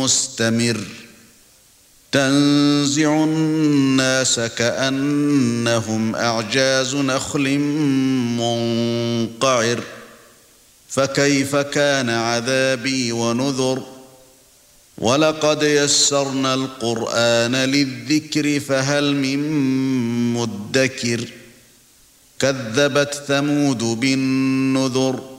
مستمر تنزع الناس كأنهم أعجاز نخل منقعر فكيف كان عذابي ونذر ولقد يسرنا القرآن للذكر فهل من مدكر كذبت ثمود بالنذر